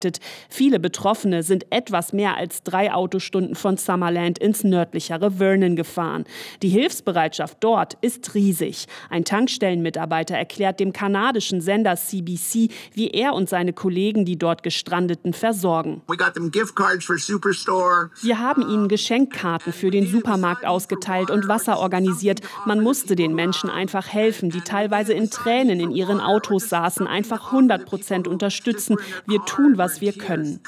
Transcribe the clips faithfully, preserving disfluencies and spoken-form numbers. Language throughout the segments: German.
Viele Betroffene sind etwas mehr als drei Autostunden von Summerland ins nördlichere Vernon gefahren. Die Hilfsbereitschaft dort ist riesig. Ein Tankstellenmitarbeiter erklärt dem kanadischen Sender C B C, wie er und seine Kollegen die dort Gestrandeten versorgen. Wir haben ihnen Geschenkkarten für den Supermarkt ausgeteilt und Wasser organisiert. Man musste den Menschen einfach helfen, die teilweise in Tränen in ihren Autos saßen, einfach hundert Prozent unterstützen. Wir tun, was wir können.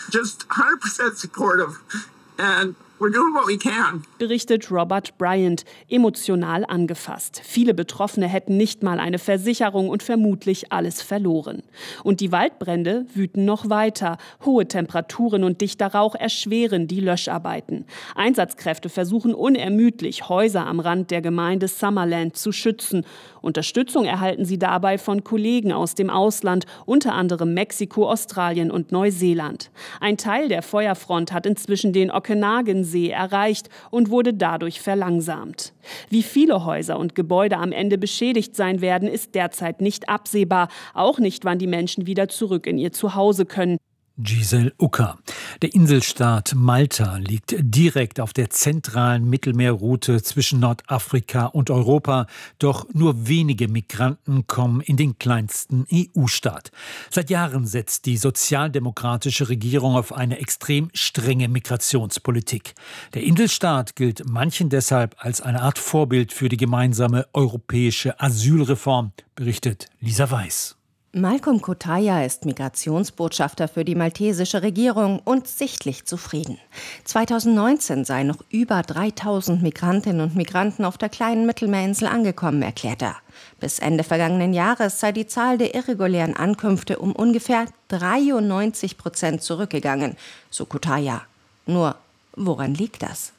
Berichtet Robert Bryant, emotional angefasst. Viele Betroffene hätten nicht mal eine Versicherung und vermutlich alles verloren. Und die Waldbrände wüten noch weiter. Hohe Temperaturen und dichter Rauch erschweren die Löscharbeiten. Einsatzkräfte versuchen unermüdlich, Häuser am Rand der Gemeinde Summerland zu schützen. Unterstützung erhalten sie dabei von Kollegen aus dem Ausland, unter anderem Mexiko, Australien und Neuseeland. Ein Teil der Feuerfront hat inzwischen den Okanagan-See erreicht und wurde dadurch verlangsamt. Wie viele Häuser und Gebäude am Ende beschädigt sein werden, ist derzeit nicht absehbar. Auch nicht, wann die Menschen wieder zurück in ihr Zuhause können. Giselle Ucker. Der Inselstaat Malta liegt direkt auf der zentralen Mittelmeerroute zwischen Nordafrika und Europa. Doch nur wenige Migranten kommen in den kleinsten E U-Staat. Seit Jahren setzt die sozialdemokratische Regierung auf eine extrem strenge Migrationspolitik. Der Inselstaat gilt manchen deshalb als eine Art Vorbild für die gemeinsame europäische Asylreform, berichtet Lisa Weiß. Malcolm Cotaya ist Migrationsbotschafter für die maltesische Regierung und sichtlich zufrieden. zweitausendneunzehn seien noch über dreitausend Migrantinnen und Migranten auf der kleinen Mittelmeerinsel angekommen, erklärt er. Bis Ende vergangenen Jahres sei die Zahl der irregulären Ankünfte um ungefähr dreiundneunzig Prozent zurückgegangen, so Cotaya. Nur, woran liegt das?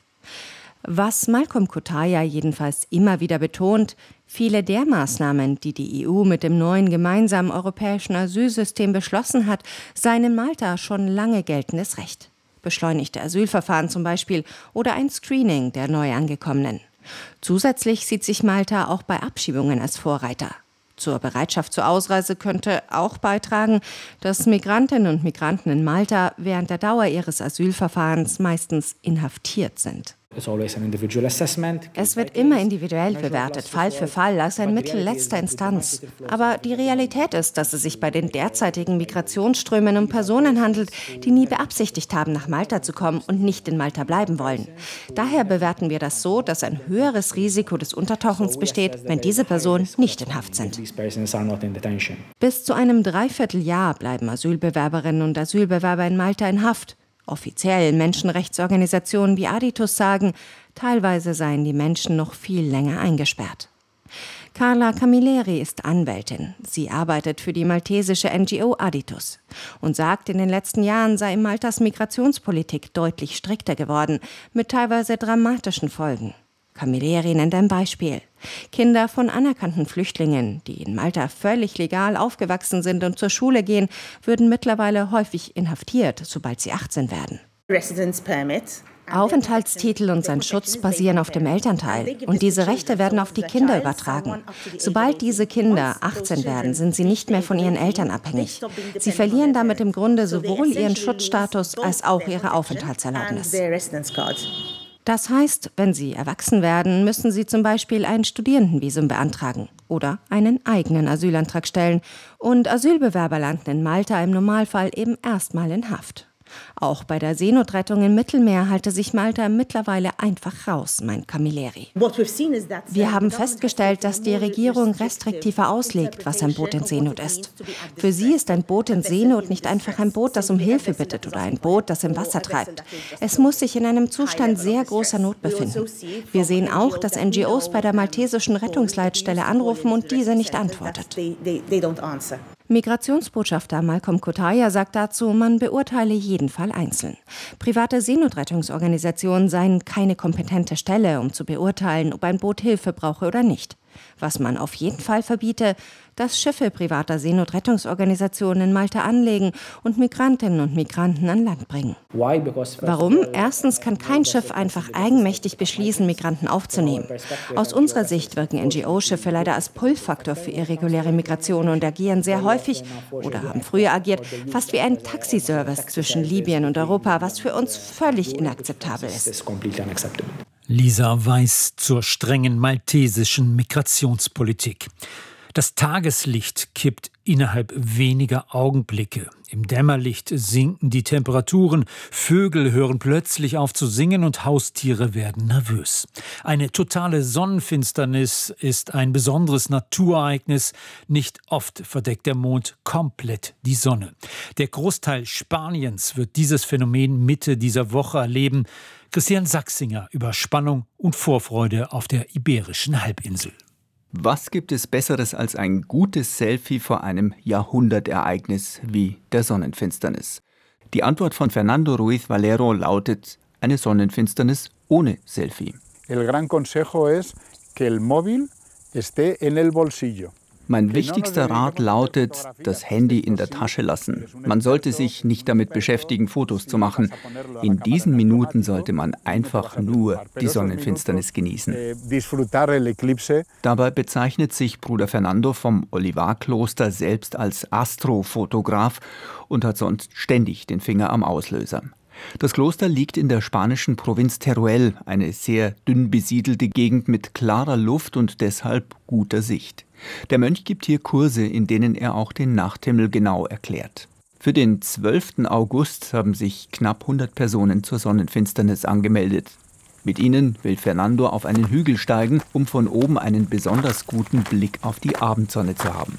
Was Malcolm Cotaya jedenfalls immer wieder betont: Viele der Maßnahmen, die die E U mit dem neuen gemeinsamen europäischen Asylsystem beschlossen hat, seien in Malta schon lange geltendes Recht. Beschleunigte Asylverfahren zum Beispiel oder ein Screening der Neuangekommenen. Zusätzlich sieht sich Malta auch bei Abschiebungen als Vorreiter. Zur Bereitschaft zur Ausreise könnte auch beitragen, dass Migrantinnen und Migranten in Malta während der Dauer ihres Asylverfahrens meistens inhaftiert sind. Es wird immer individuell bewertet, Fall für Fall, als ein Mittel letzter Instanz. Aber die Realität ist, dass es sich bei den derzeitigen Migrationsströmen um Personen handelt, die nie beabsichtigt haben, nach Malta zu kommen und nicht in Malta bleiben wollen. Daher bewerten wir das so, dass ein höheres Risiko des Untertauchens besteht, wenn diese Personen nicht in Haft sind. Bis zu einem Dreivierteljahr bleiben Asylbewerberinnen und Asylbewerber in Malta in Haft. Offiziell Menschenrechtsorganisationen wie Aditus sagen, teilweise seien die Menschen noch viel länger eingesperrt. Carla Camilleri ist Anwältin. Sie arbeitet für die maltesische N G O Aditus und sagt, in den letzten Jahren sei Maltas Migrationspolitik deutlich strikter geworden, mit teilweise dramatischen Folgen. Camilleri nennt ein Beispiel. Kinder von anerkannten Flüchtlingen, die in Malta völlig legal aufgewachsen sind und zur Schule gehen, würden mittlerweile häufig inhaftiert, sobald sie achtzehn werden. Aufenthaltstitel und sein Schutz basieren auf dem Elternteil und diese Rechte werden auf die Kinder übertragen. Sobald diese Kinder achtzehn werden, sind sie nicht mehr von ihren Eltern abhängig. Sie verlieren damit im Grunde sowohl ihren Schutzstatus als auch ihre Aufenthaltserlaubnis. Das heißt, wenn sie erwachsen werden, müssen sie zum Beispiel ein Studierendenvisum beantragen oder einen eigenen Asylantrag stellen. Und Asylbewerber landen in Malta im Normalfall eben erstmal in Haft. Auch bei der Seenotrettung im Mittelmeer halte sich Malta mittlerweile einfach raus, meint Camilleri. Wir haben festgestellt, dass die Regierung restriktiver auslegt, was ein Boot in Seenot ist. Für sie ist ein Boot in Seenot nicht einfach ein Boot, das um Hilfe bittet oder ein Boot, das im Wasser treibt. Es muss sich in einem Zustand sehr großer Not befinden. Wir sehen auch, dass N G Os bei der maltesischen Rettungsleitstelle anrufen und diese nicht antwortet. Migrationsbotschafter Malcolm Cotaya sagt dazu, man beurteile jeden Fall einzeln. Private Seenotrettungsorganisationen seien keine kompetente Stelle, um zu beurteilen, ob ein Boot Hilfe brauche oder nicht. Was man auf jeden Fall verbiete, dass Schiffe privater Seenotrettungsorganisationen in Malta anlegen und Migrantinnen und Migranten an Land bringen. Warum? Erstens kann kein Schiff einfach eigenmächtig beschließen, Migranten aufzunehmen. Aus unserer Sicht wirken N G O-Schiffe leider als Pull-Faktor für irreguläre Migration und agieren sehr häufig oder haben früher agiert, fast wie ein Taxiservice zwischen Libyen und Europa, was für uns völlig inakzeptabel ist. Lisa Weiß zur strengen maltesischen Migrationspolitik. Das Tageslicht kippt innerhalb weniger Augenblicke. Im Dämmerlicht sinken die Temperaturen, Vögel hören plötzlich auf zu singen und Haustiere werden nervös. Eine totale Sonnenfinsternis ist ein besonderes Naturereignis. Nicht oft verdeckt der Mond komplett die Sonne. Der Großteil Spaniens wird dieses Phänomen Mitte dieser Woche erleben. Christian Sachsinger über Spannung und Vorfreude auf der Iberischen Halbinsel. Was gibt es Besseres als ein gutes Selfie vor einem Jahrhundertereignis wie der Sonnenfinsternis? Die Antwort von Fernando Ruiz Valero lautet: eine Sonnenfinsternis ohne Selfie. El gran consejo es que el móvil esté en el bolsillo. Mein wichtigster Rat lautet, das Handy in der Tasche lassen. Man sollte sich nicht damit beschäftigen, Fotos zu machen. In diesen Minuten sollte man einfach nur die Sonnenfinsternis genießen. Dabei bezeichnet sich Bruder Fernando vom Olivarkloster selbst als Astrofotograf und hat sonst ständig den Finger am Auslöser. Das Kloster liegt in der spanischen Provinz Teruel, eine sehr dünn besiedelte Gegend mit klarer Luft und deshalb guter Sicht. Der Mönch gibt hier Kurse, in denen er auch den Nachthimmel genau erklärt. Für den zwölften August haben sich knapp hundert Personen zur Sonnenfinsternis angemeldet. Mit ihnen will Fernando auf einen Hügel steigen, um von oben einen besonders guten Blick auf die Abendsonne zu haben.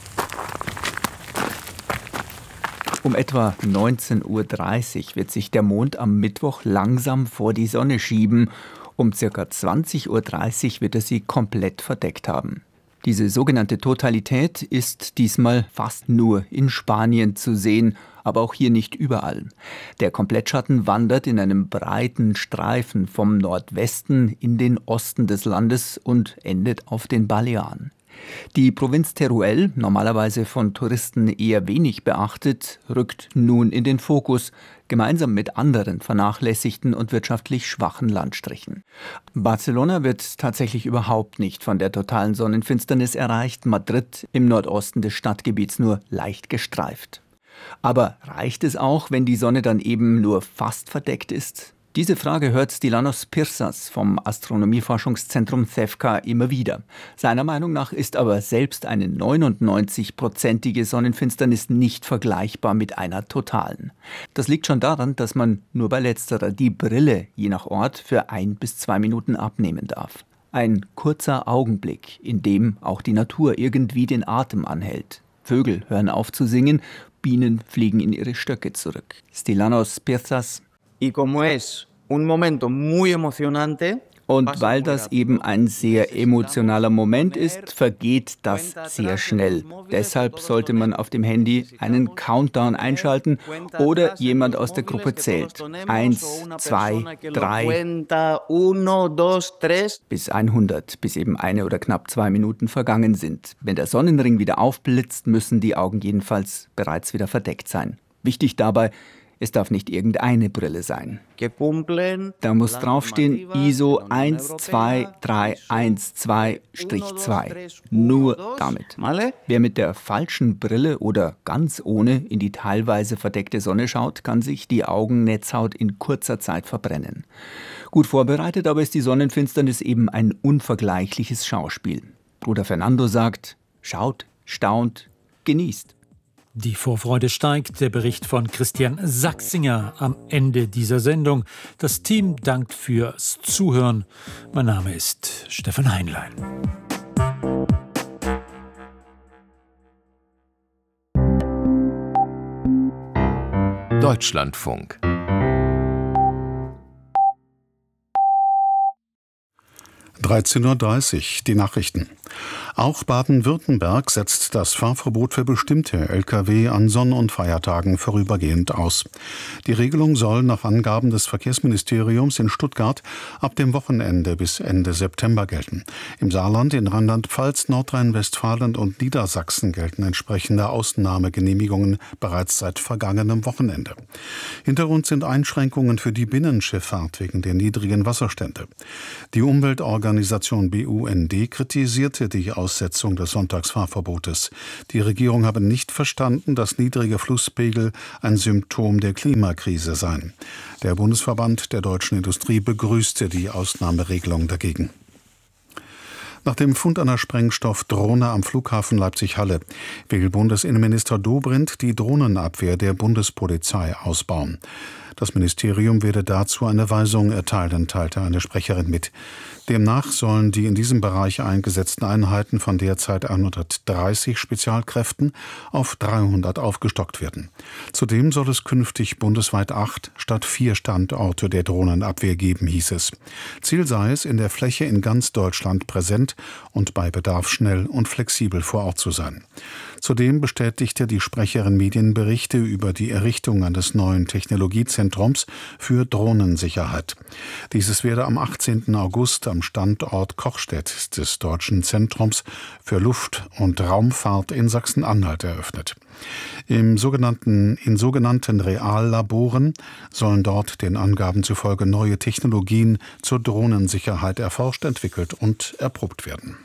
Um etwa neunzehn Uhr dreißig wird sich der Mond am Mittwoch langsam vor die Sonne schieben. Um ca. zwanzig Uhr dreißig wird er sie komplett verdeckt haben. Diese sogenannte Totalität ist diesmal fast nur in Spanien zu sehen, aber auch hier nicht überall. Der Komplettschatten wandert in einem breiten Streifen vom Nordwesten in den Osten des Landes und endet auf den Balearen. Die Provinz Teruel, normalerweise von Touristen eher wenig beachtet, rückt nun in den Fokus, gemeinsam mit anderen vernachlässigten und wirtschaftlich schwachen Landstrichen. Barcelona wird tatsächlich überhaupt nicht von der totalen Sonnenfinsternis erreicht, Madrid im Nordosten des Stadtgebiets nur leicht gestreift. Aber reicht es auch, wenn die Sonne dann eben nur fast verdeckt ist? Diese Frage hört Stylianos Pirsas vom Astronomieforschungszentrum CEFCA immer wieder. Seiner Meinung nach ist aber selbst eine neunundneunzig-prozentige Sonnenfinsternis nicht vergleichbar mit einer totalen. Das liegt schon daran, dass man nur bei letzterer die Brille je nach Ort für ein bis zwei Minuten abnehmen darf. Ein kurzer Augenblick, in dem auch die Natur irgendwie den Atem anhält. Vögel hören auf zu singen, Bienen fliegen in ihre Stöcke zurück. Stylianos Pirsas: Y como es un momento muy emocionante, und weil das eben ein sehr emotionaler Moment ist, vergeht das sehr schnell. Deshalb sollte man auf dem Handy einen Countdown einschalten oder jemand aus der Gruppe zählt. Eins, zwei, drei, bis hundert, bis eben eine oder knapp zwei Minuten vergangen sind. Wenn der Sonnenring wieder aufblitzt, müssen die Augen jedenfalls bereits wieder verdeckt sein. Wichtig dabei: es darf nicht irgendeine Brille sein. Da muss draufstehen I S O eins zwei drei eins zwei zwei. Nur damit. Wer mit der falschen Brille oder ganz ohne in die teilweise verdeckte Sonne schaut, kann sich die Augennetzhaut in kurzer Zeit verbrennen. Gut vorbereitet aber ist die Sonnenfinsternis eben ein unvergleichliches Schauspiel. Bruder Fernando sagt: schaut, staunt, genießt. Die Vorfreude steigt, der Bericht von Christian Sachsinger am Ende dieser Sendung. Das Team dankt fürs Zuhören. Mein Name ist Stefan Heinlein. Deutschlandfunk. dreizehn Uhr dreißig, die Nachrichten. Auch Baden-Württemberg setzt das Fahrverbot für bestimmte L K W an Sonn- und Feiertagen vorübergehend aus. Die Regelung soll nach Angaben des Verkehrsministeriums in Stuttgart ab dem Wochenende bis Ende September gelten. Im Saarland, in Rheinland-Pfalz, Nordrhein-Westfalen und Niedersachsen gelten entsprechende Ausnahmegenehmigungen bereits seit vergangenem Wochenende. Hintergrund sind Einschränkungen für die Binnenschifffahrt wegen der niedrigen Wasserstände. Die Umweltorganisation B U N D kritisierte die Aussetzung des Sonntagsfahrverbotes. Die Regierung habe nicht verstanden, dass niedrige Flusspegel ein Symptom der Klimakrise seien. Der Bundesverband der deutschen Industrie begrüßte die Ausnahmeregelung dagegen. Nach dem Fund einer Sprengstoffdrohne am Flughafen Leipzig-Halle will Bundesinnenminister Dobrindt die Drohnenabwehr der Bundespolizei ausbauen. Das Ministerium werde dazu eine Weisung erteilen, teilte eine Sprecherin mit. Demnach sollen die in diesem Bereich eingesetzten Einheiten von derzeit hundertdreißig Spezialkräften auf dreihundert aufgestockt werden. Zudem soll es künftig bundesweit acht statt vier Standorte der Drohnenabwehr geben, hieß es. Ziel sei es, in der Fläche in ganz Deutschland präsent und bei Bedarf schnell und flexibel vor Ort zu sein. Zudem bestätigte die Sprecherin Medienberichte über die Errichtung eines neuen Technologiezentrums für Drohnensicherheit. Dieses werde am achtzehnten August am Standort Kochstedt des Deutschen Zentrums für Luft- und Raumfahrt in Sachsen-Anhalt eröffnet. Im sogenannten, in sogenannten Reallaboren sollen dort den Angaben zufolge neue Technologien zur Drohnensicherheit erforscht, entwickelt und erprobt werden.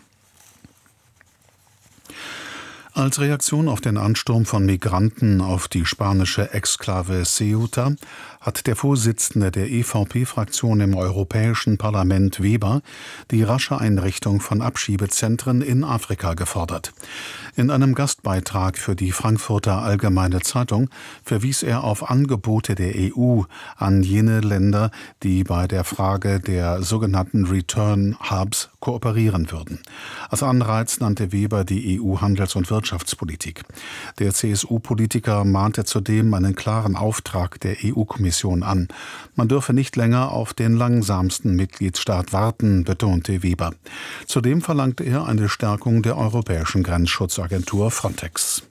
Als Reaktion auf den Ansturm von Migranten auf die spanische Exklave Ceuta hat der Vorsitzende der E V P-Fraktion im Europäischen Parlament, Weber, die rasche Einrichtung von Abschiebezentren in Afrika gefordert. In einem Gastbeitrag für die Frankfurter Allgemeine Zeitung verwies er auf Angebote der E U an jene Länder, die bei der Frage der sogenannten Return Hubs kooperieren würden. Als Anreiz nannte Weber die E U-Handels- und Wirtschaftspolitik. Der C S U-Politiker mahnte zudem einen klaren Auftrag der E U-Kommission an. Man dürfe nicht länger auf den langsamsten Mitgliedstaat warten, betonte Weber. Zudem verlangte er eine Stärkung der europäischen Grenzschutzagentur Frontex.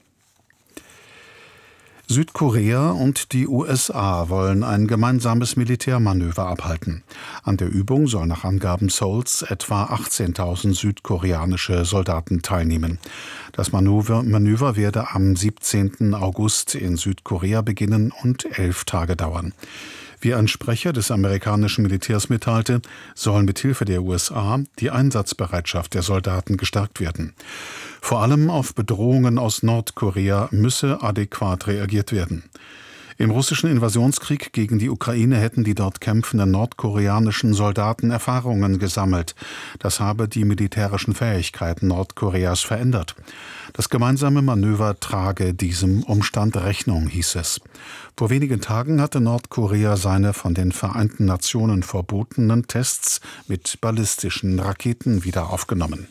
Südkorea und die U S A wollen ein gemeinsames Militärmanöver abhalten. An der Übung sollen nach Angaben Seouls etwa achtzehntausend südkoreanische Soldaten teilnehmen. Das Manöver, Manöver werde am siebzehnten August in Südkorea beginnen und elf Tage dauern. Wie ein Sprecher des amerikanischen Militärs mitteilte, soll mithilfe der U S A die Einsatzbereitschaft der Soldaten gestärkt werden. Vor allem auf Bedrohungen aus Nordkorea müsse adäquat reagiert werden. Im russischen Invasionskrieg gegen die Ukraine hätten die dort kämpfenden nordkoreanischen Soldaten Erfahrungen gesammelt. Das habe die militärischen Fähigkeiten Nordkoreas verändert. Das gemeinsame Manöver trage diesem Umstand Rechnung, hieß es. Vor wenigen Tagen hatte Nordkorea seine von den Vereinten Nationen verbotenen Tests mit ballistischen Raketen wieder aufgenommen.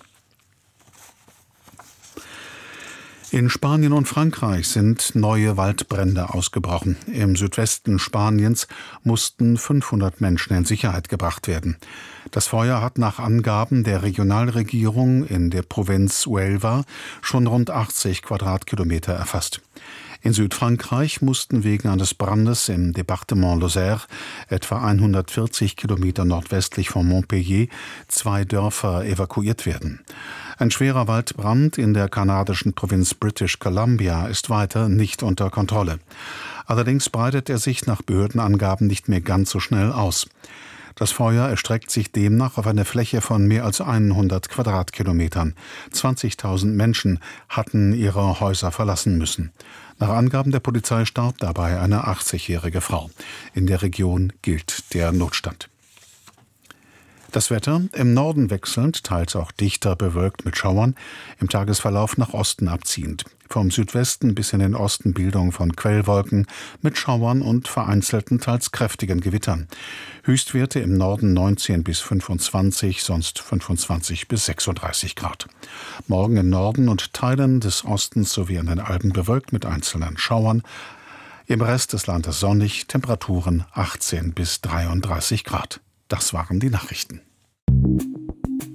In Spanien und Frankreich sind neue Waldbrände ausgebrochen. Im Südwesten Spaniens mussten fünfhundert Menschen in Sicherheit gebracht werden. Das Feuer hat nach Angaben der Regionalregierung in der Provinz Huelva schon rund achtzig Quadratkilometer erfasst. In Südfrankreich mussten wegen eines Brandes im Departement Lozère, etwa hundertvierzig Kilometer nordwestlich von Montpellier, zwei Dörfer evakuiert werden. Ein schwerer Waldbrand in der kanadischen Provinz British Columbia ist weiter nicht unter Kontrolle. Allerdings breitet er sich nach Behördenangaben nicht mehr ganz so schnell aus. Das Feuer erstreckt sich demnach auf eine Fläche von mehr als hundert Quadratkilometern. zwanzigtausend Menschen hatten ihre Häuser verlassen müssen. Nach Angaben der Polizei starb dabei eine achtzigjährige Frau. In der Region gilt der Notstand. Das Wetter im Norden wechselnd, teils auch dichter bewölkt mit Schauern, im Tagesverlauf nach Osten abziehend. Vom Südwesten bis in den Osten Bildung von Quellwolken mit Schauern und vereinzelten, teils kräftigen Gewittern. Höchstwerte im Norden neunzehn bis fünfundzwanzig, sonst fünfundzwanzig bis sechsunddreißig Grad. Morgen im Norden und Teilen des Ostens sowie an den Alpen bewölkt mit einzelnen Schauern. Im Rest des Landes sonnig, Temperaturen achtzehn bis dreiunddreißig Grad. Das waren die Nachrichten.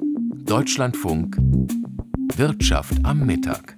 Deutschlandfunk Wirtschaft am Mittag.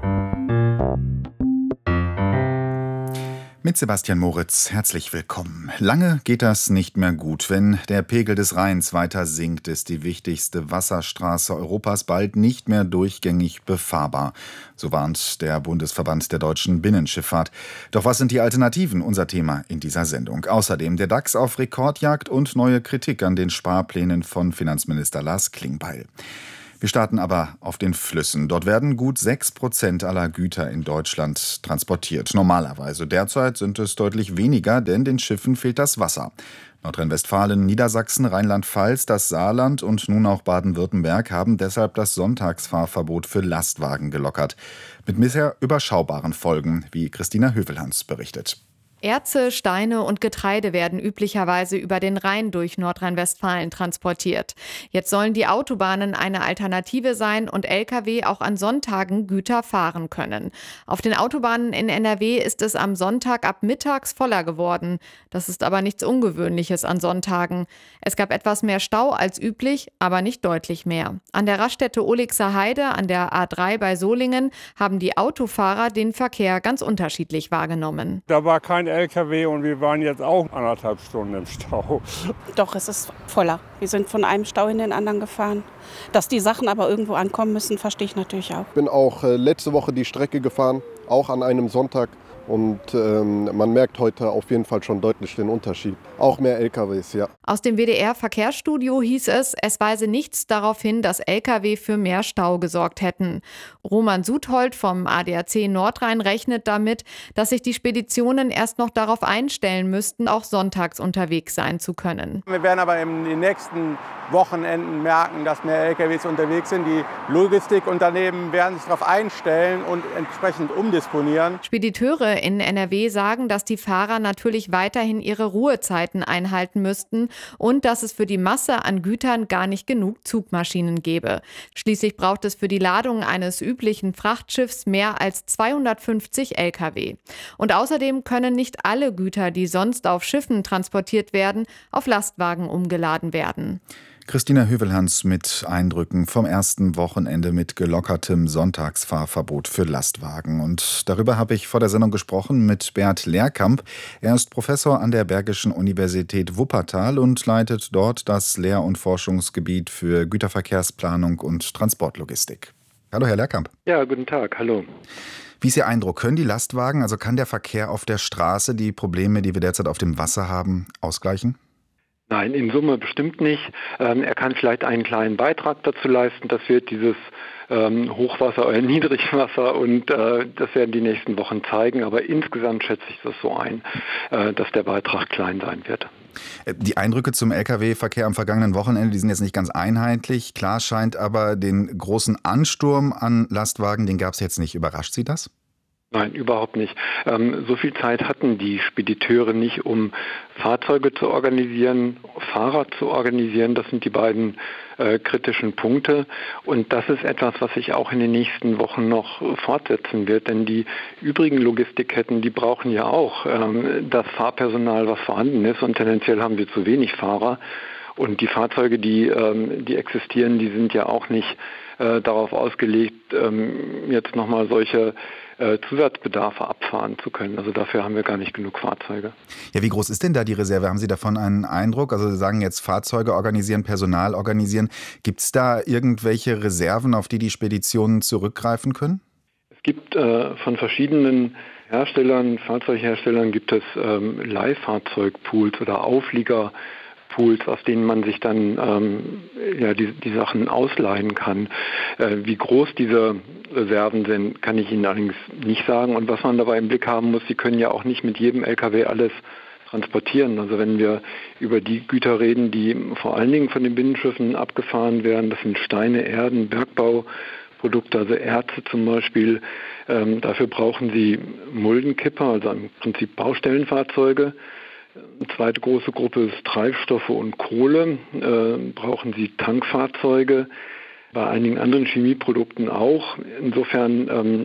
Mit Sebastian Moritz, herzlich willkommen. Lange geht das nicht mehr gut. Wenn der Pegel des Rheins weiter sinkt, ist die wichtigste Wasserstraße Europas bald nicht mehr durchgängig befahrbar. So warnt der Bundesverband der deutschen Binnenschifffahrt. Doch was sind die Alternativen? Unser Thema in dieser Sendung. Außerdem der DAX auf Rekordjagd und neue Kritik an den Sparplänen von Finanzminister Lars Klingbeil. Wir starten aber auf den Flüssen. Dort werden gut sechs Prozent aller Güter in Deutschland transportiert. Normalerweise. Derzeit sind es deutlich weniger, denn den Schiffen fehlt das Wasser. Nordrhein-Westfalen, Niedersachsen, Rheinland-Pfalz, das Saarland und nun auch Baden-Württemberg haben deshalb das Sonntagsfahrverbot für Lastwagen gelockert. Mit bisher überschaubaren Folgen, wie Christina Hövelhans berichtet. Erze, Steine und Getreide werden üblicherweise über den Rhein durch Nordrhein-Westfalen transportiert. Jetzt sollen die Autobahnen eine Alternative sein und L K W auch an Sonntagen Güter fahren können. Auf den Autobahnen in N R W ist es am Sonntag ab mittags voller geworden. Das ist aber nichts Ungewöhnliches an Sonntagen. Es gab etwas mehr Stau als üblich, aber nicht deutlich mehr. An der Raststätte Olixer Heide an der A drei bei Solingen haben die Autofahrer den Verkehr ganz unterschiedlich wahrgenommen. Da war kein L K W und wir waren jetzt auch anderthalb Stunden im Stau. Doch, es ist voller. Wir sind von einem Stau in den anderen gefahren. Dass die Sachen aber irgendwo ankommen müssen, verstehe ich natürlich auch. Ich bin auch äh, letzte Woche die Strecke gefahren, auch an einem Sonntag. Und ähm, man merkt heute auf jeden Fall schon deutlich den Unterschied. Auch mehr L K Ws, ja. Aus dem W D R-Verkehrsstudio hieß es, es weise nichts darauf hin, dass L K W für mehr Stau gesorgt hätten. Roman Sudhold vom A D A C Nordrhein rechnet damit, dass sich die Speditionen erst noch darauf einstellen müssten, auch sonntags unterwegs sein zu können. Wir werden aber in den nächsten Wochenenden merken, dass mehr L K Ws unterwegs sind. Die Logistikunternehmen werden sich darauf einstellen und entsprechend umdisponieren. Spediteure in N R W sagen, dass die Fahrer natürlich weiterhin ihre Ruhezeiten einhalten müssten und dass es für die Masse an Gütern gar nicht genug Zugmaschinen gäbe. Schließlich braucht es für die Ladung eines üblichen Frachtschiffs mehr als zweihundertfünfzig L K W. Und außerdem können nicht alle Güter, die sonst auf Schiffen transportiert werden, auf Lastwagen umgeladen werden. Christina Hövelhans mit Eindrücken vom ersten Wochenende mit gelockertem Sonntagsfahrverbot für Lastwagen. Und darüber habe ich vor der Sendung gesprochen mit Bert Lehrkamp. Er ist Professor an der Bergischen Universität Wuppertal und leitet dort das Lehr- und Forschungsgebiet für Güterverkehrsplanung und Transportlogistik. Hallo, Herr Lehrkamp. Ja, guten Tag, hallo. Wie ist Ihr Eindruck? Können die Lastwagen, also kann der Verkehr auf der Straße die Probleme, die wir derzeit auf dem Wasser haben, ausgleichen? Nein, in Summe bestimmt nicht. Ähm, er kann vielleicht einen kleinen Beitrag dazu leisten. Das wird dieses ähm, Hochwasser oder Niedrigwasser und äh, das werden die nächsten Wochen zeigen. Aber insgesamt schätze ich das so ein, äh, dass der Beitrag klein sein wird. Die Eindrücke zum L K W-Verkehr am vergangenen Wochenende, die sind jetzt nicht ganz einheitlich. Klar scheint aber, den großen Ansturm an Lastwagen, den gab es jetzt nicht. Überrascht Sie das? Nein, überhaupt nicht. Ähm, so viel Zeit hatten die Spediteure nicht, um Fahrzeuge zu organisieren, Fahrer zu organisieren. Das sind die beiden äh, kritischen Punkte. Und das ist etwas, was sich auch in den nächsten Wochen noch fortsetzen wird. Denn die übrigen Logistikketten, die brauchen ja auch ähm, das Fahrpersonal, was vorhanden ist. Und tendenziell haben wir zu wenig Fahrer. Und die Fahrzeuge, die, ähm, die existieren, die sind ja auch nicht äh, darauf ausgelegt, ähm, jetzt nochmal solche Zusatzbedarfe abfahren zu können. Also dafür haben wir gar nicht genug Fahrzeuge. Ja, wie groß ist denn da die Reserve? Haben Sie davon einen Eindruck? Also Sie sagen jetzt Fahrzeuge organisieren, Personal organisieren. Gibt es da irgendwelche Reserven, auf die die Speditionen zurückgreifen können? Es gibt äh, von verschiedenen Herstellern, Fahrzeugherstellern gibt es ähm, Leihfahrzeugpools oder Auflieger Pools, aus denen man sich dann ähm, ja, die, die Sachen ausleihen kann. Äh, wie groß diese Reserven sind, kann ich Ihnen allerdings nicht sagen. Und was man dabei im Blick haben muss, Sie können ja auch nicht mit jedem L K W alles transportieren. Also wenn wir über die Güter reden, die vor allen Dingen von den Binnenschiffen abgefahren werden, das sind Steine, Erden, Bergbauprodukte, also Erze zum Beispiel. Ähm, dafür brauchen Sie Muldenkipper, also im Prinzip Baustellenfahrzeuge. Eine zweite große Gruppe ist Treibstoffe und Kohle. Äh, brauchen Sie Tankfahrzeuge, bei einigen anderen Chemieprodukten auch. Insofern ähm,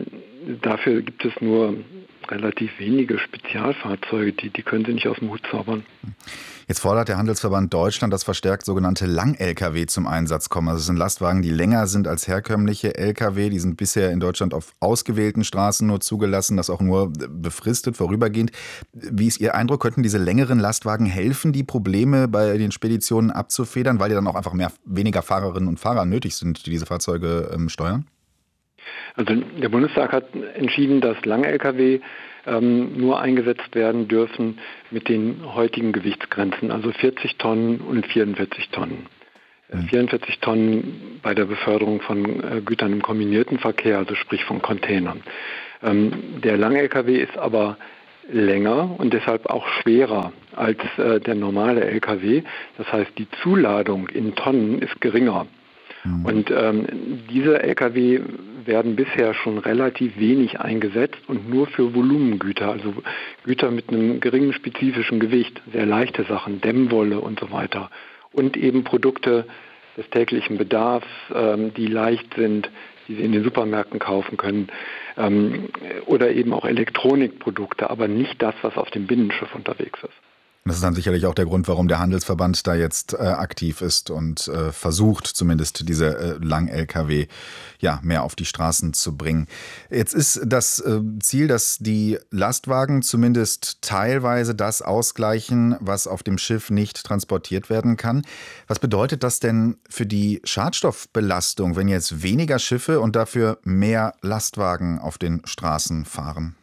dafür gibt es nur relativ wenige Spezialfahrzeuge, die, die können Sie nicht aus dem Hut zaubern. Jetzt fordert der Handelsverband Deutschland, dass verstärkt sogenannte Lang-L K W zum Einsatz kommen. Also es sind Lastwagen, die länger sind als herkömmliche L K W. Die sind bisher in Deutschland auf ausgewählten Straßen nur zugelassen, das auch nur befristet, vorübergehend. Wie ist Ihr Eindruck, könnten diese längeren Lastwagen helfen, die Probleme bei den Speditionen abzufedern, weil ja dann auch einfach mehr, weniger Fahrerinnen und Fahrer nötig sind, die diese Fahrzeuge ähm, steuern? Also der Bundestag hat entschieden, dass Lang-L K W ähm, nur eingesetzt werden dürfen mit den heutigen Gewichtsgrenzen, also vierzig Tonnen und vierundvierzig Tonnen. Äh, vierundvierzig Tonnen bei der Beförderung von äh, Gütern im kombinierten Verkehr, also sprich von Containern. Ähm, der Lang-L K W ist aber länger und deshalb auch schwerer als äh, der normale L K W. Das heißt, die Zuladung in Tonnen ist geringer. Mhm. Und ähm, diese L K W werden bisher schon relativ wenig eingesetzt und nur für Volumengüter, also Güter mit einem geringen spezifischen Gewicht, sehr leichte Sachen, Dämmwolle und so weiter. Und eben Produkte des täglichen Bedarfs, ähm, die leicht sind, die Sie in den Supermärkten kaufen können, ähm, oder eben auch Elektronikprodukte, aber nicht das, was auf dem Binnenschiff unterwegs ist. Das ist dann sicherlich auch der Grund, warum der Handelsverband da jetzt äh, aktiv ist und äh, versucht, zumindest diese äh, Lang-L K W ja, mehr auf die Straßen zu bringen. Jetzt ist das äh, Ziel, dass die Lastwagen zumindest teilweise das ausgleichen, was auf dem Schiff nicht transportiert werden kann. Was bedeutet das denn für die Schadstoffbelastung, wenn jetzt weniger Schiffe und dafür mehr Lastwagen auf den Straßen fahren?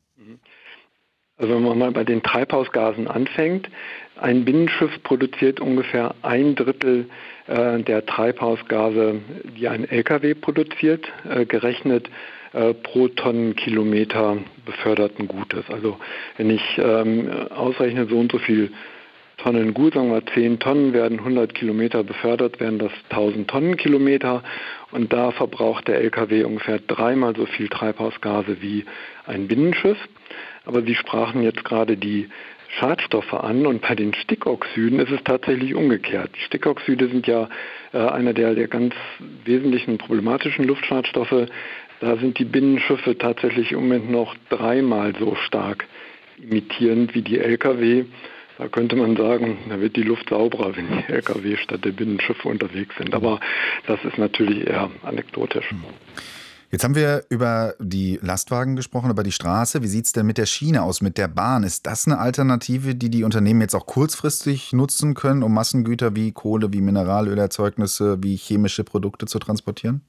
Also wenn man mal bei den Treibhausgasen anfängt, ein Binnenschiff produziert ungefähr ein Drittel äh, der Treibhausgase, die ein L K W produziert, äh, gerechnet äh, pro Tonnenkilometer beförderten Gutes. Also wenn ich ähm, ausrechne, so und so viel Tonnen Gut, sagen wir zehn Tonnen werden hundert Kilometer befördert, werden das tausend Tonnenkilometer und da verbraucht der L K W ungefähr dreimal so viel Treibhausgase wie ein Binnenschiff. Aber Sie sprachen jetzt gerade die Schadstoffe an und bei den Stickoxiden ist es tatsächlich umgekehrt. Die Stickoxide sind ja äh, einer der, der ganz wesentlichen problematischen Luftschadstoffe. Da sind die Binnenschiffe tatsächlich im Moment noch dreimal so stark emittierend wie die L K W. Da könnte man sagen, da wird die Luft sauberer, wenn die L K W statt der Binnenschiffe unterwegs sind. Aber das ist natürlich eher anekdotisch. Jetzt haben wir über die Lastwagen gesprochen, über die Straße. Wie sieht es denn mit der Schiene aus, mit der Bahn? Ist das eine Alternative, die die Unternehmen jetzt auch kurzfristig nutzen können, um Massengüter wie Kohle, wie Mineralölerzeugnisse, wie chemische Produkte zu transportieren?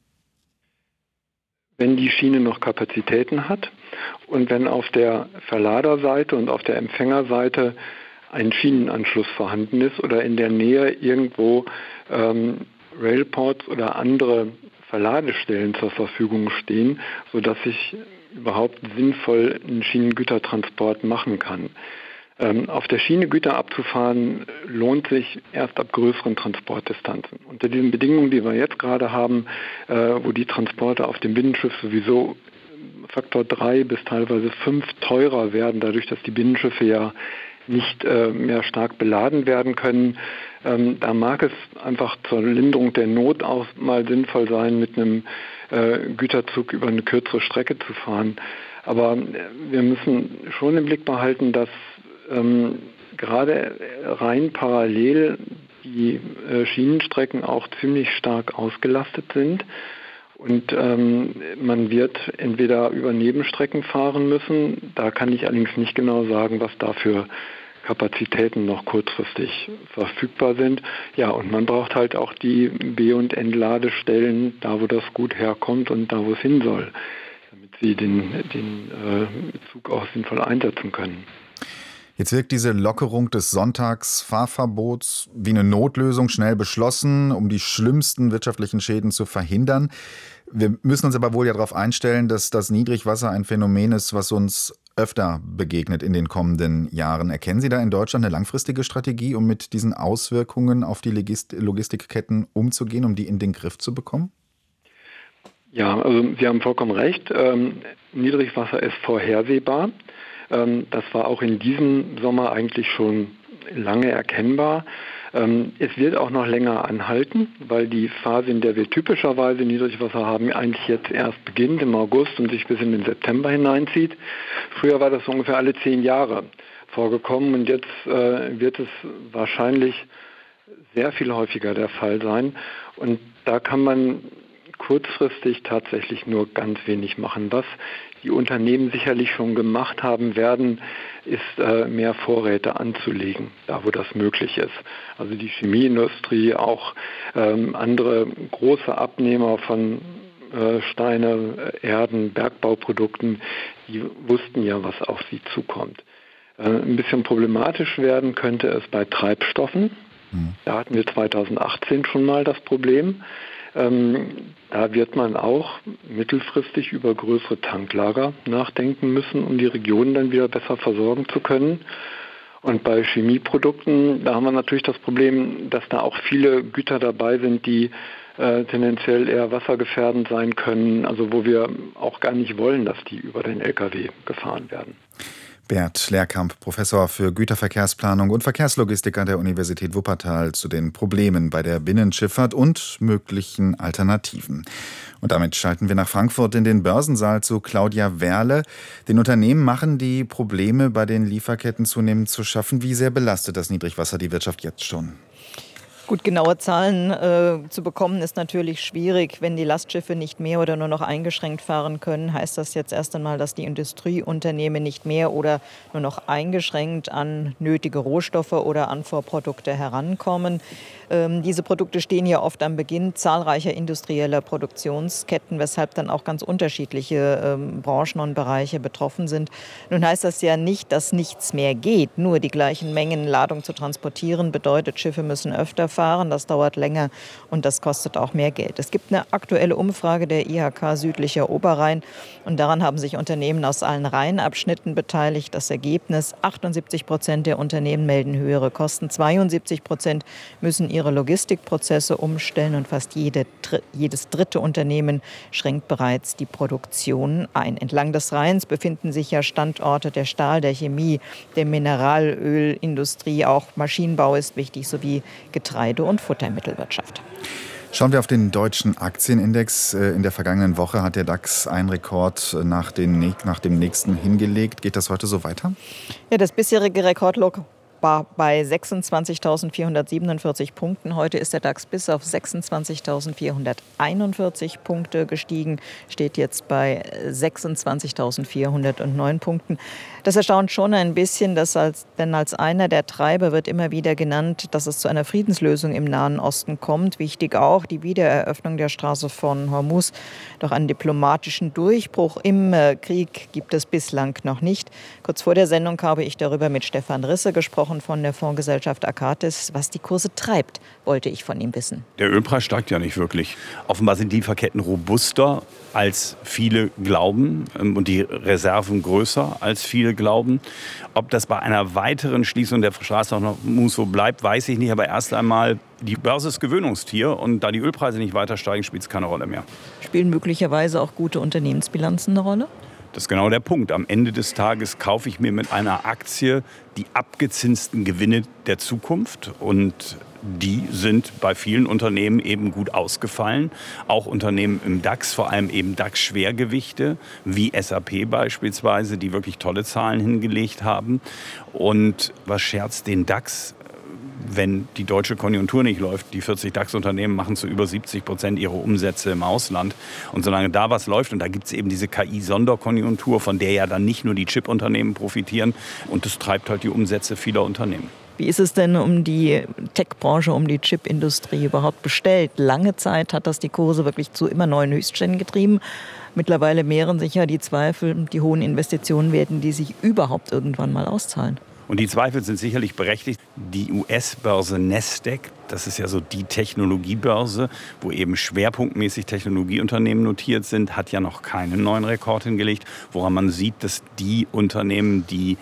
Wenn die Schiene noch Kapazitäten hat und wenn auf der Verladerseite und auf der Empfängerseite ein Schienenanschluss vorhanden ist oder in der Nähe irgendwo ähm, Railports oder andere Verladestellen zur Verfügung stehen, sodass ich überhaupt sinnvoll einen Schienengütertransport machen kann. Ähm, auf der Schiene Güter abzufahren lohnt sich erst ab größeren Transportdistanzen. Unter diesen Bedingungen, die wir jetzt gerade haben, äh, wo die Transporte auf dem Binnenschiff sowieso Faktor drei bis teilweise fünf teurer werden, dadurch, dass die Binnenschiffe ja nicht äh, mehr stark beladen werden können. Ähm, da mag es einfach zur Linderung der Not auch mal sinnvoll sein, mit einem äh, Güterzug über eine kürzere Strecke zu fahren. Aber äh, wir müssen schon im Blick behalten, dass ähm, gerade rein parallel die äh, Schienenstrecken auch ziemlich stark ausgelastet sind. Und ähm, man wird entweder über Nebenstrecken fahren müssen. Da kann ich allerdings nicht genau sagen, was dafür Kapazitäten noch kurzfristig verfügbar sind. Ja, und man braucht halt auch die B- und Entladestellen, da wo das gut herkommt und da wo es hin soll, damit sie den, den äh, Zug auch sinnvoll einsetzen können. Jetzt wirkt diese Lockerung des Sonntagsfahrverbots wie eine Notlösung, schnell beschlossen, um die schlimmsten wirtschaftlichen Schäden zu verhindern. Wir müssen uns aber wohl ja darauf einstellen, dass das Niedrigwasser ein Phänomen ist, was uns öfter begegnet in den kommenden Jahren. Erkennen Sie da in Deutschland eine langfristige Strategie, um mit diesen Auswirkungen auf die Logistikketten umzugehen, um die in den Griff zu bekommen? Ja, also Sie haben vollkommen recht. Ähm, Niedrigwasser ist vorhersehbar. Ähm, das war auch in diesem Sommer eigentlich schon lange erkennbar. Ähm, es wird auch noch länger anhalten, weil die Phase, in der wir typischerweise Niedrigwasser haben, eigentlich jetzt erst beginnt im August und sich bis in den September hineinzieht. Früher war das so ungefähr alle zehn Jahre vorgekommen und jetzt äh, wird es wahrscheinlich sehr viel häufiger der Fall sein. Und da kann man kurzfristig tatsächlich nur ganz wenig machen. Was die Unternehmen sicherlich schon gemacht haben werden, ist äh, mehr Vorräte anzulegen, da wo das möglich ist. Also die Chemieindustrie, auch ähm, andere große Abnehmer von äh, Steine, Erden, Bergbauprodukten, die wussten ja, was auf sie zukommt. Äh, ein bisschen problematisch werden könnte es bei Treibstoffen. Mhm. Da hatten wir zweitausendachtzehn schon mal das Problem. Ähm, da wird man auch mittelfristig über größere Tanklager nachdenken müssen, um die Regionen dann wieder besser versorgen zu können. Und bei Chemieprodukten, da haben wir natürlich das Problem, dass da auch viele Güter dabei sind, die äh, tendenziell eher wassergefährdend sein können, also wo wir auch gar nicht wollen, dass die über den L K W gefahren werden. Bert Lehrkamp, Professor für Güterverkehrsplanung und Verkehrslogistik an der Universität Wuppertal zu den Problemen bei der Binnenschifffahrt und möglichen Alternativen. Und damit schalten wir nach Frankfurt in den Börsensaal zu Claudia Werle. Den Unternehmen machen die Probleme bei den Lieferketten zunehmend zu schaffen. Wie sehr belastet das Niedrigwasser die Wirtschaft jetzt schon? Gut, genaue Zahlen äh, zu bekommen ist natürlich schwierig. Wenn die Lastschiffe nicht mehr oder nur noch eingeschränkt fahren können, heißt das jetzt erst einmal, dass die Industrieunternehmen nicht mehr oder nur noch eingeschränkt an nötige Rohstoffe oder an Vorprodukte herankommen. Ähm, diese Produkte stehen ja oft am Beginn zahlreicher industrieller Produktionsketten, weshalb dann auch ganz unterschiedliche ähm, Branchen und Bereiche betroffen sind. Nun heißt das ja nicht, dass nichts mehr geht. Nur die gleichen Mengen Ladung zu transportieren bedeutet, Schiffe müssen öfter fahren, das dauert länger und das kostet auch mehr Geld. Es gibt eine aktuelle Umfrage der I H K Südlicher Oberrhein und daran haben sich Unternehmen aus allen Rheinabschnitten beteiligt. Das Ergebnis: achtundsiebzig Prozent der Unternehmen melden höhere Kosten, zweiundsiebzig Prozent müssen ihre Logistikprozesse umstellen und fast jede, jedes dritte Unternehmen schränkt bereits die Produktion ein. Entlang des Rheins befinden sich ja Standorte der Stahl-, der Chemie-, der Mineralölindustrie, auch Maschinenbau ist wichtig, sowie Getreide- und Futtermittelwirtschaft. Schauen wir auf den deutschen Aktienindex. In der vergangenen Woche hat der DAX einen Rekord nach, den, nach dem nächsten hingelegt. Geht das heute so weiter? Ja, das bisherige Rekordloch war bei sechsundzwanzigtausendvierhundertsiebenundvierzig Punkten. Heute ist der DAX bis auf sechsundzwanzigtausendvierhunderteinundvierzig Punkte gestiegen, steht jetzt bei sechsundzwanzigtausendvierhundertneun Punkten. Das erstaunt schon ein bisschen, dass als, denn als einer der Treiber wird immer wieder genannt, dass es zu einer Friedenslösung im Nahen Osten kommt. Wichtig auch die Wiedereröffnung der Straße von Hormuz. Doch einen diplomatischen Durchbruch im Krieg gibt es bislang noch nicht. Kurz vor der Sendung habe ich darüber mit Stefan Risse gesprochen von der Fondsgesellschaft Akatis. Was die Kurse treibt, wollte ich von ihm wissen. Der Ölpreis steigt ja nicht wirklich. Offenbar sind die Lieferketten robuster, als viele glauben, und die Reserven größer, als viele glauben. Ob das bei einer weiteren Schließung der Straße auch noch so bleibt, weiß ich nicht. Aber erst einmal, die Börse ist Gewöhnungstier. Und da die Ölpreise nicht weiter steigen, spielt es keine Rolle mehr. Spielen möglicherweise auch gute Unternehmensbilanzen eine Rolle? Das ist genau der Punkt. Am Ende des Tages kaufe ich mir mit einer Aktie die abgezinsten Gewinne der Zukunft. Und die sind bei vielen Unternehmen eben gut ausgefallen. Auch Unternehmen im DAX, vor allem eben DAX-Schwergewichte, wie S A P beispielsweise, die wirklich tolle Zahlen hingelegt haben. Und was scherzt den DAX? Wenn die deutsche Konjunktur nicht läuft, die vierzig DAX-Unternehmen machen zu über siebzig Prozent ihre Umsätze im Ausland. Und solange da was läuft, und da gibt es eben diese K I-Sonderkonjunktur, von der ja dann nicht nur die Chip-Unternehmen profitieren, und das treibt halt die Umsätze vieler Unternehmen. Wie ist es denn um die Tech-Branche, um die Chip-Industrie überhaupt bestellt? Lange Zeit hat das die Kurse wirklich zu immer neuen Höchstständen getrieben. Mittlerweile mehren sich ja die Zweifel, die hohen Investitionen werden die sich überhaupt irgendwann mal auszahlen. Und die Zweifel sind sicherlich berechtigt. Die U S-Börse Nasdaq, das ist ja so die Technologiebörse, wo eben schwerpunktmäßig Technologieunternehmen notiert sind, hat ja noch keinen neuen Rekord hingelegt, woran man sieht, dass die Unternehmen, die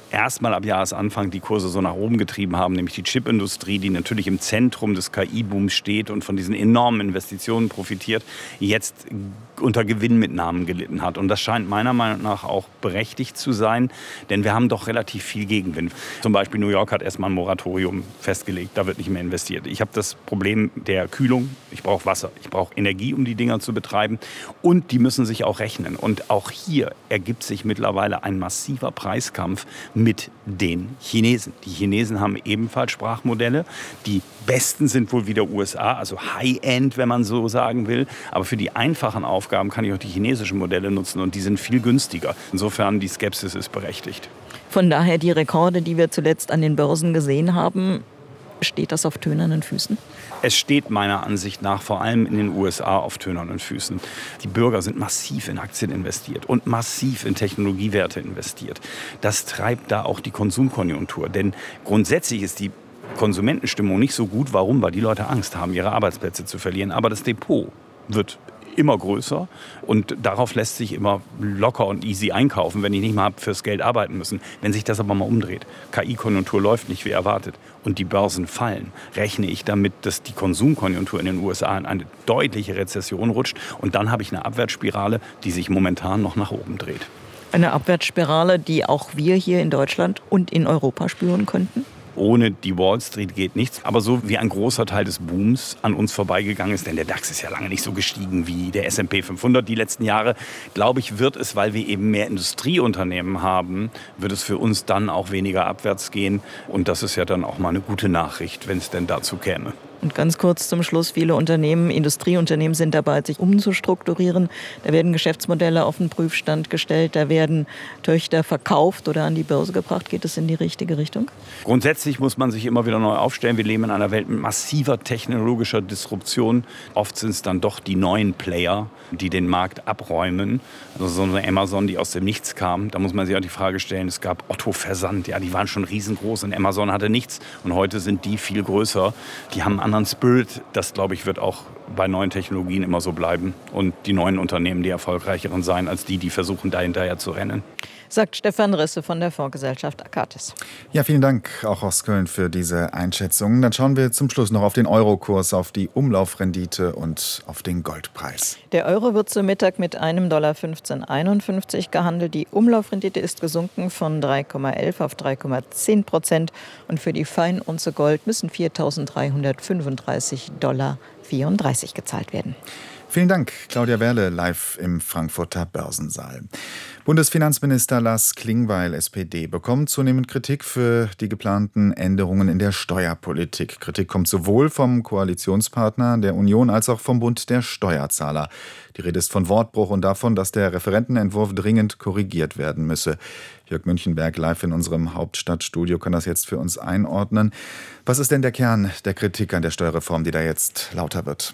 erstmal ab Jahresanfang die Kurse so nach oben getrieben haben, nämlich die Chipindustrie, die natürlich im Zentrum des K I-Booms steht und von diesen enormen Investitionen profitiert, jetzt unter Gewinnmitnahmen gelitten hat. Und das scheint meiner Meinung nach auch berechtigt zu sein, denn wir haben doch relativ viel Gegenwind. Zum Beispiel New York hat erstmal ein Moratorium festgelegt, da wird nicht mehr investiert. Ich habe das Problem der Kühlung, ich brauche Wasser, ich brauche Energie, um die Dinger zu betreiben und die müssen sich auch rechnen. Und auch hier ergibt sich mittlerweile ein massiver Preiskampf mit den Chinesen. Die Chinesen haben ebenfalls Sprachmodelle. Die besten sind wohl wieder U S A, also High-End, wenn man so sagen will. Aber für die einfachen Aufgaben kann ich auch die chinesischen Modelle nutzen und die sind viel günstiger. Insofern die Skepsis ist berechtigt. Von daher die Rekorde, die wir zuletzt an den Börsen gesehen haben, steht das auf tönernen Füßen? Es steht meiner Ansicht nach vor allem in den U S A auf tönernen Füßen. Die Bürger sind massiv in Aktien investiert und massiv in Technologiewerte investiert. Das treibt da auch die Konsumkonjunktur. Denn grundsätzlich ist die Konsumentenstimmung nicht so gut. Warum? Weil die Leute Angst haben, ihre Arbeitsplätze zu verlieren. Aber das Depot wird immer größer und darauf lässt sich immer locker und easy einkaufen, wenn ich nicht mal habe fürs Geld arbeiten müssen. Wenn sich das aber mal umdreht, K I-Konjunktur läuft nicht wie erwartet und die Börsen fallen, rechne ich damit, dass die Konsumkonjunktur in den U S A in eine deutliche Rezession rutscht und dann habe ich eine Abwärtsspirale, die sich momentan noch nach oben dreht. Eine Abwärtsspirale, die auch wir hier in Deutschland und in Europa spüren könnten? Ohne die Wall Street geht nichts. Aber so wie ein großer Teil des Booms an uns vorbeigegangen ist, denn der DAX ist ja lange nicht so gestiegen wie der S und P fünfhundert die letzten Jahre, glaube ich, wird es, weil wir eben mehr Industrieunternehmen haben, wird es für uns dann auch weniger abwärts gehen. Und das ist ja dann auch mal eine gute Nachricht, wenn es denn dazu käme. Und ganz kurz zum Schluss, viele Unternehmen, Industrieunternehmen sind dabei, sich umzustrukturieren. Da werden Geschäftsmodelle auf den Prüfstand gestellt, da werden Töchter verkauft oder an die Börse gebracht. Geht es in die richtige Richtung? Grundsätzlich muss man sich immer wieder neu aufstellen. Wir leben in einer Welt mit massiver technologischer Disruption. Oft sind es dann doch die neuen Player, die den Markt abräumen. Also so eine Amazon, die aus dem Nichts kam. Da muss man sich auch die Frage stellen, es gab Otto Versand, ja, die waren schon riesengroß und Amazon hatte nichts. Und heute sind die viel größer. Die haben einen anderen Spirit. Das, glaube ich, wird auch bei neuen Technologien immer so bleiben. Und die neuen Unternehmen, die erfolgreicheren sein als die, die versuchen, da hinterher zu rennen. Sagt Stefan Risse von der Fondsgesellschaft Akatis. Ja, vielen Dank auch aus Köln für diese Einschätzungen. Dann schauen wir zum Schluss noch auf den Eurokurs, auf die Umlaufrendite und auf den Goldpreis. Der Euro wird zu Mittag mit einem Dollar fünfzehn einundfünfzig gehandelt. Die Umlaufrendite ist gesunken von drei Komma elf auf drei Komma zehn Prozent. Und für die Feinunze Gold müssen viertausenddreihundertfünfunddreißig Dollar vierunddreißig gezahlt werden. Vielen Dank, Claudia Werle, live im Frankfurter Börsensaal. Bundesfinanzminister Lars Klingbeil, S P D, bekommt zunehmend Kritik für die geplanten Änderungen in der Steuerpolitik. Kritik kommt sowohl vom Koalitionspartner der Union als auch vom Bund der Steuerzahler. Die Rede ist von Wortbruch und davon, dass der Referentenentwurf dringend korrigiert werden müsse. Jörg Münchenberg live in unserem Hauptstadtstudio kann das jetzt für uns einordnen. Was ist denn der Kern der Kritik an der Steuerreform, die da jetzt lauter wird?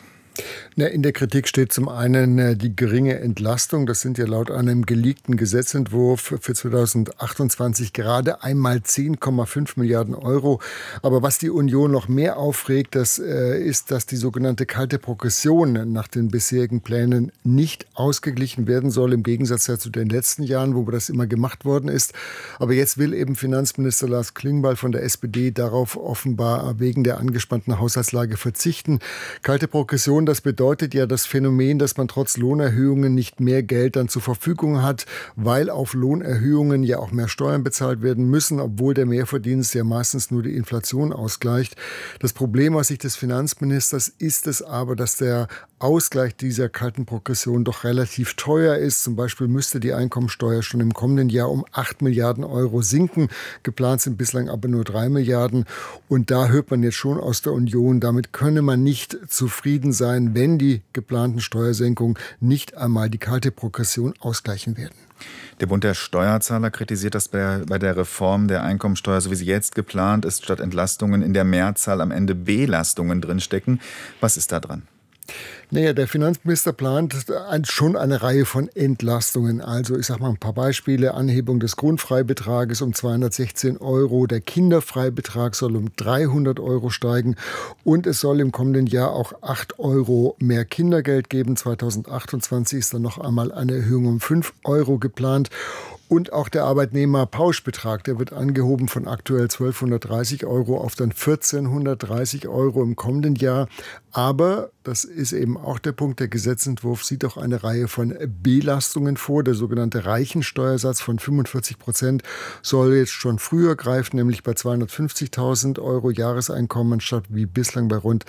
In der Kritik steht zum einen die geringe Entlastung. Das sind ja laut einem geleakten Gesetzentwurf für zweitausendachtundzwanzig gerade einmal zehn Komma fünf Milliarden Euro. Aber was die Union noch mehr aufregt, das ist, dass die sogenannte kalte Progression nach den bisherigen Plänen nicht ausgeglichen werden soll, im Gegensatz ja zu den letzten Jahren, wo das immer gemacht worden ist. Aber jetzt will eben Finanzminister Lars Klingbeil von der S P D darauf offenbar wegen der angespannten Haushaltslage verzichten. Kalte Progression, das bedeutet ja das Phänomen, dass man trotz Lohnerhöhungen nicht mehr Geld dann zur Verfügung hat, weil auf Lohnerhöhungen ja auch mehr Steuern bezahlt werden müssen, obwohl der Mehrverdienst ja meistens nur die Inflation ausgleicht. Das Problem aus Sicht des Finanzministers ist es aber, dass der Ausgleich dieser kalten Progression doch relativ teuer ist. Zum Beispiel müsste die Einkommensteuer schon im kommenden Jahr um acht Milliarden Euro sinken. Geplant sind bislang aber nur drei Milliarden. Und da hört man jetzt schon aus der Union, damit könne man nicht zufrieden sein, wenn die geplanten Steuersenkungen nicht einmal die kalte Progression ausgleichen werden. Der Bund der Steuerzahler kritisiert, dass bei der Reform der Einkommensteuer, so wie sie jetzt geplant ist, statt Entlastungen in der Mehrzahl am Ende Belastungen drinstecken. Was ist da dran? Naja, der Finanzminister plant schon eine Reihe von Entlastungen. Also ich sage mal ein paar Beispiele. Anhebung des Grundfreibetrages um zweihundertsechzehn Euro. Der Kinderfreibetrag soll um dreihundert Euro steigen. Und es soll im kommenden Jahr auch acht Euro mehr Kindergeld geben. zweitausendachtundzwanzig ist dann noch einmal eine Erhöhung um fünf Euro geplant. Und auch der Arbeitnehmerpauschbetrag, der wird angehoben von aktuell zwölfhundertdreißig Euro auf dann vierzehnhundertdreißig Euro im kommenden Jahr. Aber, das ist eben auch der Punkt, der Gesetzentwurf sieht auch eine Reihe von Belastungen vor. Der sogenannte Reichensteuersatz von fünfundvierzig Prozent soll jetzt schon früher greifen, nämlich bei zweihundertfünfzigtausend Euro Jahreseinkommen statt wie bislang bei rund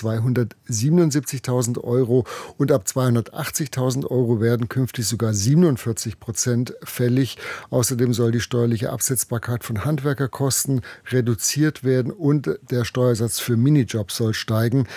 zweihundertsiebenundsiebzigtausend Euro. Und ab zweihundertachtzigtausend Euro werden künftig sogar siebenundvierzig Prozent fällig. Außerdem soll die steuerliche Absetzbarkeit von Handwerkerkosten reduziert werden und der Steuersatz für Minijobs soll steigen.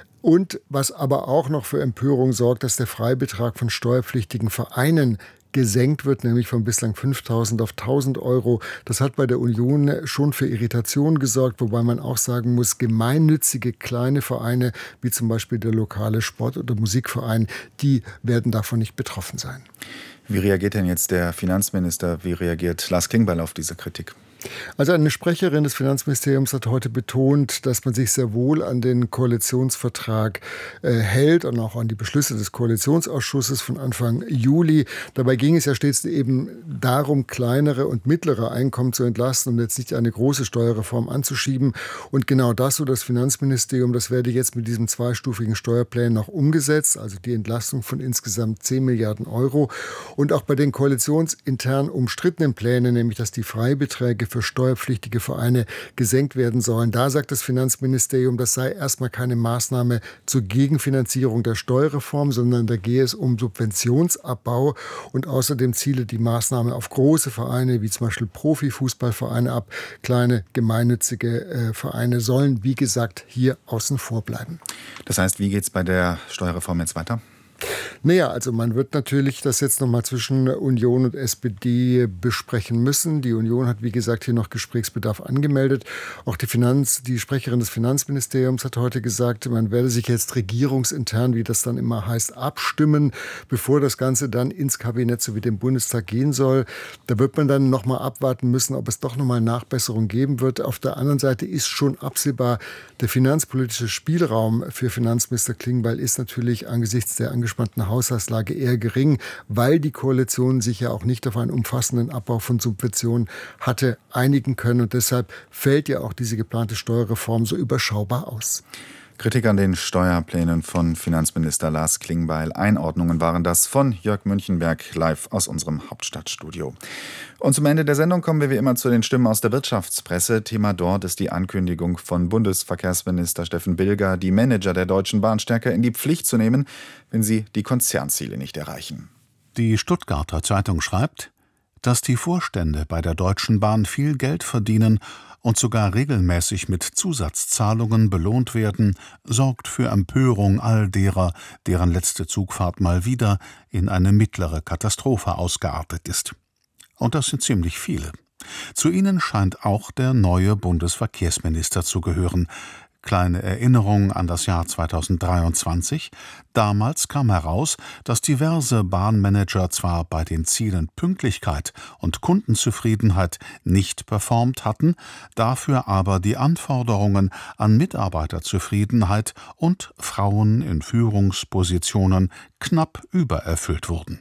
Und was aber auch noch für Empörung sorgt, dass der Freibetrag von steuerpflichtigen Vereinen gesenkt wird, nämlich von bislang fünftausend auf tausend Euro. Das hat bei der Union schon für Irritation gesorgt, wobei man auch sagen muss, gemeinnützige kleine Vereine, wie zum Beispiel der lokale Sport- oder Musikverein, die werden davon nicht betroffen sein. Wie reagiert denn jetzt der Finanzminister? Wie reagiert Lars Klingbeil auf diese Kritik? Also eine Sprecherin des Finanzministeriums hat heute betont, dass man sich sehr wohl an den Koalitionsvertrag äh, hält und auch an die Beschlüsse des Koalitionsausschusses von Anfang Juli. Dabei ging es ja stets eben darum, kleinere und mittlere Einkommen zu entlasten und jetzt nicht eine große Steuerreform anzuschieben. Und genau das, so das Finanzministerium, das werde jetzt mit diesem zweistufigen Steuerplan noch umgesetzt, also die Entlastung von insgesamt zehn Milliarden Euro. Und auch bei den koalitionsintern umstrittenen Plänen, nämlich dass die Freibeträge für steuerpflichtige Vereine gesenkt werden sollen. Da sagt das Finanzministerium, das sei erstmal keine Maßnahme zur Gegenfinanzierung der Steuerreform, sondern da gehe es um Subventionsabbau und außerdem ziele die Maßnahme auf große Vereine wie zum Beispiel Profifußballvereine ab. Kleine gemeinnützige äh, Vereine sollen, wie gesagt, hier außen vor bleiben. Das heißt, wie geht es bei der Steuerreform jetzt weiter? Naja, also man wird natürlich das jetzt nochmal zwischen Union und S P D besprechen müssen. Die Union hat, wie gesagt, hier noch Gesprächsbedarf angemeldet. Auch die Finanz, die Sprecherin des Finanzministeriums hat heute gesagt, man werde sich jetzt regierungsintern, wie das dann immer heißt, abstimmen, bevor das Ganze dann ins Kabinett sowie dem Bundestag gehen soll. Da wird man dann nochmal abwarten müssen, ob es doch nochmal Nachbesserungen geben wird. Auf der anderen Seite ist schon absehbar, der finanzpolitische Spielraum für Finanzminister Klingbeil ist natürlich angesichts der angespannten Haushaltslage eher gering, weil die Koalition sich ja auch nicht auf einen umfassenden Abbau von Subventionen hatte einigen können. Und deshalb fällt ja auch diese geplante Steuerreform so überschaubar aus. Kritik an den Steuerplänen von Finanzminister Lars Klingbeil. Einordnungen waren das von Jörg Münchenberg live aus unserem Hauptstadtstudio. Und zum Ende der Sendung kommen wir wie immer zu den Stimmen aus der Wirtschaftspresse. Thema dort ist die Ankündigung von Bundesverkehrsminister Steffen Bilger, die Manager der Deutschen Bahn stärker in die Pflicht zu nehmen, wenn sie die Konzernziele nicht erreichen. Die Stuttgarter Zeitung schreibt, dass die Vorstände bei der Deutschen Bahn viel Geld verdienen und sogar regelmäßig mit Zusatzzahlungen belohnt werden, sorgt für Empörung all derer, deren letzte Zugfahrt mal wieder in eine mittlere Katastrophe ausgeartet ist. Und das sind ziemlich viele. Zu ihnen scheint auch der neue Bundesverkehrsminister zu gehören. Kleine Erinnerung an das Jahr zweitausenddreiundzwanzig. Damals kam heraus, dass diverse Bahnmanager zwar bei den Zielen Pünktlichkeit und Kundenzufriedenheit nicht performt hatten, dafür aber die Anforderungen an Mitarbeiterzufriedenheit und Frauen in Führungspositionen knapp übererfüllt wurden.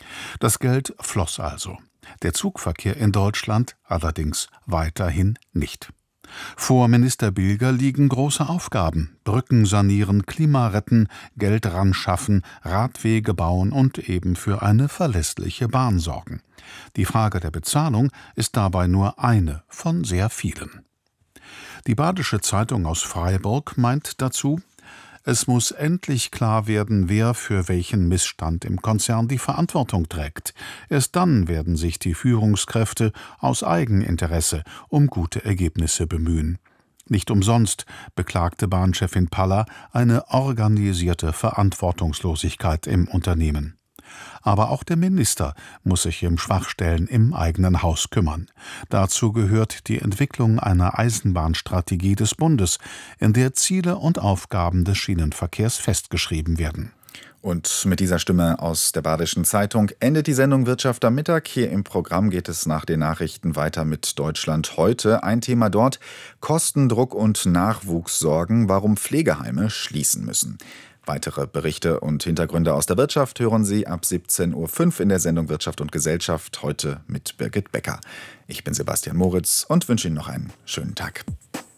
Das Geld floss also. Der Zugverkehr in Deutschland allerdings weiterhin nicht. Vor Minister Bilger liegen große Aufgaben: Brücken sanieren, Klima retten, Geld ranschaffen, Radwege bauen und eben für eine verlässliche Bahn sorgen. Die Frage der Bezahlung ist dabei nur eine von sehr vielen. Die Badische Zeitung aus Freiburg meint dazu: Es muss endlich klar werden, wer für welchen Missstand im Konzern die Verantwortung trägt. Erst dann werden sich die Führungskräfte aus Eigeninteresse um gute Ergebnisse bemühen. Nicht umsonst beklagte Bahnchefin Paller eine organisierte Verantwortungslosigkeit im Unternehmen. Aber auch der Minister muss sich um Schwachstellen im eigenen Haus kümmern. Dazu gehört die Entwicklung einer Eisenbahnstrategie des Bundes, in der Ziele und Aufgaben des Schienenverkehrs festgeschrieben werden. Und mit dieser Stimme aus der Badischen Zeitung endet die Sendung Wirtschaft am Mittag. Hier im Programm geht es nach den Nachrichten weiter mit Deutschland heute. Ein Thema dort: Kostendruck und Nachwuchssorgen, warum Pflegeheime schließen müssen. Weitere Berichte und Hintergründe aus der Wirtschaft hören Sie ab siebzehn Uhr fünf in der Sendung Wirtschaft und Gesellschaft, heute mit Birgit Becker. Ich bin Sebastian Moritz und wünsche Ihnen noch einen schönen Tag.